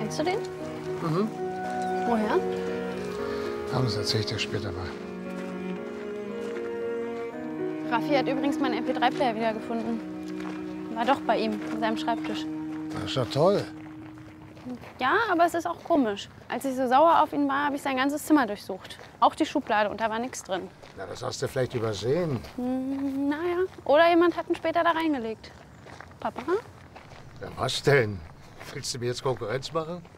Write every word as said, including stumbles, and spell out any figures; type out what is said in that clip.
Kennst du den? Mhm. Woher? Aber das erzähle ich dir später mal. Raffi hat übrigens meinen M P drei Player wiedergefunden. War doch bei ihm, in seinem Schreibtisch. Das ist ja toll. Ja, aber es ist auch komisch. Als ich so sauer auf ihn war, habe ich sein ganzes Zimmer durchsucht. Auch die Schublade, und da war nichts drin. Na, das hast du vielleicht übersehen. Hm, naja, oder jemand hat ihn später da reingelegt. Papa? Ja, was denn? Willst du mir jetzt Konkurrenz machen?